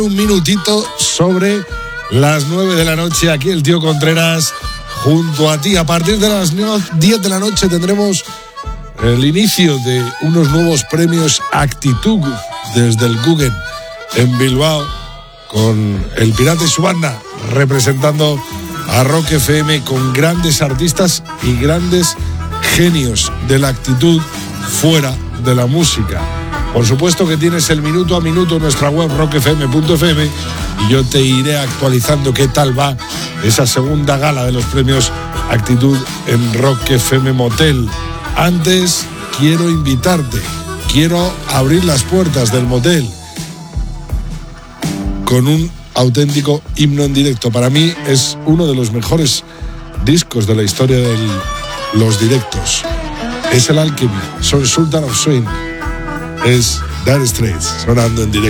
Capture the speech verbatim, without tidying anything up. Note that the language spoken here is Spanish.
Un minutito sobre las nueve de la noche, aquí el tío Contreras junto a ti. A partir de las diez de la noche tendremos el inicio de unos nuevos premios Actitud desde el Guggen en Bilbao, con el Pirata y su banda representando a Rock F M, con grandes artistas y grandes genios de la actitud fuera de la música. Por supuesto que tienes el minuto a minuto en nuestra web rock f m punto f m y yo te iré actualizando qué tal va esa segunda gala de los premios Actitud en Rock F M Motel. Antes quiero invitarte, quiero abrir las puertas del motel con un auténtico himno en directo. Para mí es uno de los mejores discos de la historia de los directos. Es el Alchemy, son Sultan of Swing. Es Dire Straits sonando en directo.